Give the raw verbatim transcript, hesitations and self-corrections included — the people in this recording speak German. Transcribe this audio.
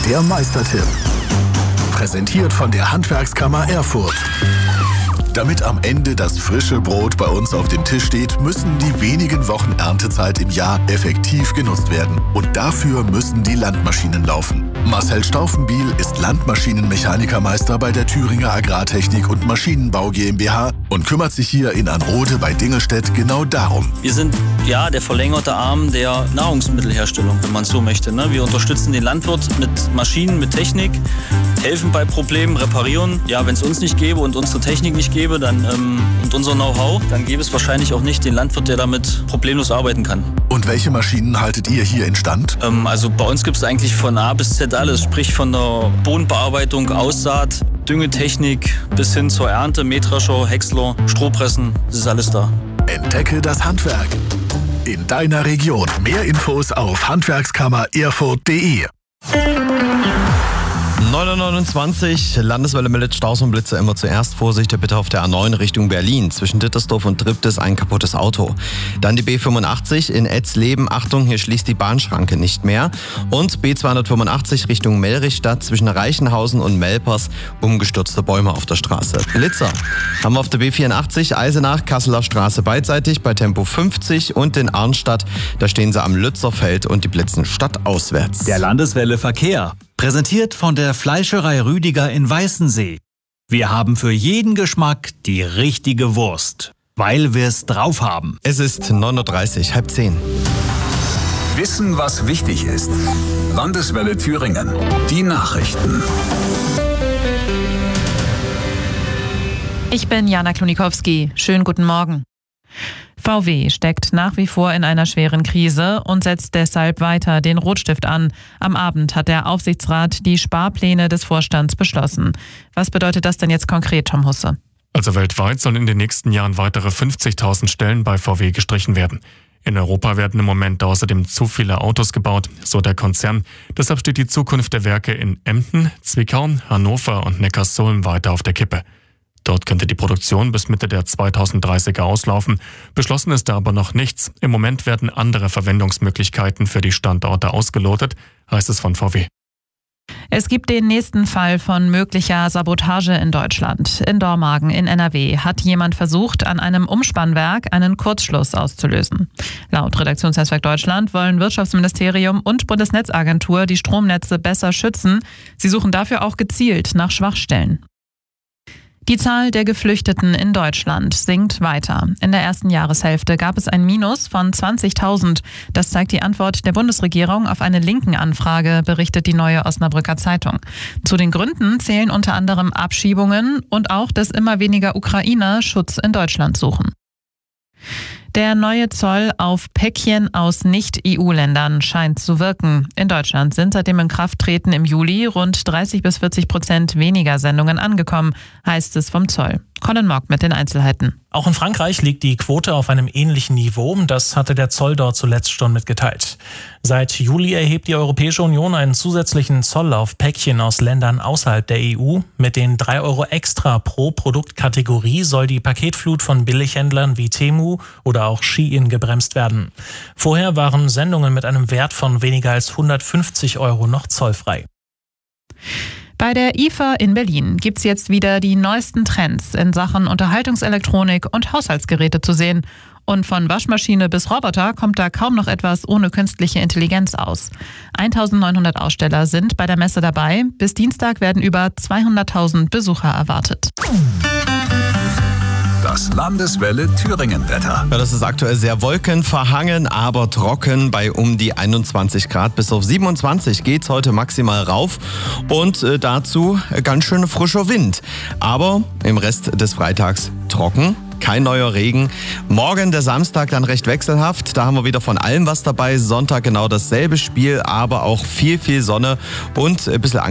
der Meistertipp. Präsentiert von der Handwerkskammer Erfurt. Damit am Ende das frische Brot bei uns auf dem Tisch steht, müssen die wenigen Wochen Erntezeit im Jahr effektiv genutzt werden. Und dafür müssen die Landmaschinen laufen. Marcel Staufenbiel ist Landmaschinenmechanikermeister bei der Thüringer Agrartechnik und Maschinenbau GmbH und kümmert sich hier in Anrode bei Dingelstedt genau darum. Wir sind ja der verlängerte Arm der Nahrungsmittelherstellung, wenn man so möchte. Ne? Wir unterstützen den Landwirt mit Maschinen, mit Technik, helfen bei Problemen, reparieren. Ja, wenn es uns nicht gäbe und unsere Technik nicht gäbe dann, ähm, und unser Know-how, dann gäbe es wahrscheinlich auch nicht den Landwirt, der damit problemlos arbeiten kann. Und welche Maschinen haltet ihr hier instand? Ähm, also bei uns gibt es eigentlich von A bis Z alles, sprich von der Bodenbearbeitung, Aussaat, Düngetechnik bis hin zur Ernte, Mähdrescher, Häcksler, Strohpressen, das ist alles da. Entdecke das Handwerk in deiner Region. Mehr Infos auf handwerkskammer erfurt punkt de. neun Uhr neunundzwanzig, Landeswelle meldet Staus und Blitze immer zuerst. Vorsicht bitte auf der A neun Richtung Berlin. Zwischen Dittersdorf und Triptis ein kaputtes Auto. Dann die B fünfundachtzig in Etzleben. Achtung, hier schließt die Bahnschranke nicht mehr. Und B zweihundertfünfundachtzig Richtung Melrichstadt zwischen Reichenhausen und Melpers. Umgestürzte Bäume auf der Straße. Blitzer haben wir auf der B vierundachtzig Eisenach, Kasseler Straße beidseitig bei Tempo fünfzig und in Arnstadt. Da stehen sie am Lützerfeld und die blitzen stadtauswärts. Der Landeswelle Verkehr. Präsentiert von der Fleischerei Rüdiger in Weißensee. Wir haben für jeden Geschmack die richtige Wurst, weil wir es drauf haben. Es ist neun Uhr dreißig, halb zehn. Wissen, was wichtig ist. Landeswelle Thüringen. Die Nachrichten. Ich bin Jana Klonikowski. Schönen guten Morgen. V W steckt nach wie vor in einer schweren Krise und setzt deshalb weiter den Rotstift an. Am Abend hat der Aufsichtsrat die Sparpläne des Vorstands beschlossen. Was bedeutet das denn jetzt konkret, Tom Husse? Also weltweit sollen in den nächsten Jahren weitere fünfzigtausend Stellen bei V W gestrichen werden. In Europa werden im Moment außerdem zu viele Autos gebaut, so der Konzern. Deshalb steht die Zukunft der Werke in Emden, Zwickau, Hannover und Neckarsulm weiter auf der Kippe. Dort könnte die Produktion bis Mitte der zweitausenddreißiger auslaufen. Beschlossen ist da aber noch nichts. Im Moment werden andere Verwendungsmöglichkeiten für die Standorte ausgelotet, heißt es von V W. Es gibt den nächsten Fall von möglicher Sabotage in Deutschland. In Dormagen in N R W hat jemand versucht, an einem Umspannwerk einen Kurzschluss auszulösen. Laut Redaktionsnetzwerk Deutschland wollen Wirtschaftsministerium und Bundesnetzagentur die Stromnetze besser schützen. Sie suchen dafür auch gezielt nach Schwachstellen. Die Zahl der Geflüchteten in Deutschland sinkt weiter. In der ersten Jahreshälfte gab es ein Minus von zwanzigtausend. Das zeigt die Antwort der Bundesregierung auf eine Linken-Anfrage, berichtet die Neue Osnabrücker Zeitung. Zu den Gründen zählen unter anderem Abschiebungen und auch, dass immer weniger Ukrainer Schutz in Deutschland suchen. Der neue Zoll auf Päckchen aus Nicht-E U-Ländern scheint zu wirken. In Deutschland sind seit dem Inkrafttreten im Juli rund dreißig bis vierzig Prozent weniger Sendungen angekommen, heißt es vom Zoll. Colin Mock mit den Einzelheiten. Auch in Frankreich liegt die Quote auf einem ähnlichen Niveau. Das hatte der Zoll dort zuletzt schon mitgeteilt. Seit Juli erhebt die Europäische Union einen zusätzlichen Zoll auf Päckchen aus Ländern außerhalb der E U. Mit den drei Euro extra pro Produktkategorie soll die Paketflut von Billighändlern wie Temu oder auch Shein gebremst werden. Vorher waren Sendungen mit einem Wert von weniger als hundertfünfzig Euro noch zollfrei. Bei der I F A in Berlin gibt's jetzt wieder die neuesten Trends in Sachen Unterhaltungselektronik und Haushaltsgeräte zu sehen. Und von Waschmaschine bis Roboter kommt da kaum noch etwas ohne künstliche Intelligenz aus. eintausendneunhundert Aussteller sind bei der Messe dabei. Bis Dienstag werden über zweihunderttausend Besucher erwartet. Das Landeswelle Thüringen-Wetter. Ja, das ist aktuell sehr wolkenverhangen, aber trocken bei um die einundzwanzig Grad. Bis auf siebenundzwanzig geht's heute maximal rauf und äh, dazu ganz schön frischer Wind. Aber im Rest des Freitags trocken. Kein neuer Regen. Morgen der Samstag dann recht wechselhaft. Da haben wir wieder von allem was dabei. Sonntag genau dasselbe Spiel, aber auch viel, viel Sonne und ein bisschen